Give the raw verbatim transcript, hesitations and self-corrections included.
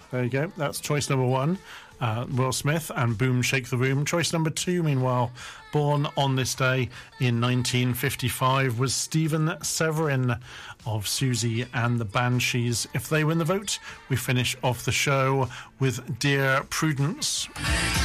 There you go. That's choice number one. Uh, Will Smith and Boom Shake the Room. Choice number two, meanwhile, born on this day in nineteen fifty-five, was Stephen Severin of Susie and the Banshees. If they win the vote, we finish off the show with Dear Prudence.